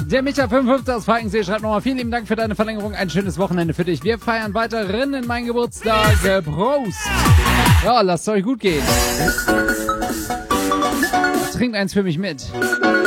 Der Micha 55 aus Falkensee schreibt nochmal, vielen lieben Dank für deine Verlängerung. Ein schönes Wochenende für dich. Wir feiern weiterhin meinen Geburtstag. Prost. Ja, lasst es euch gut gehen. Trinkt eins für mich mit.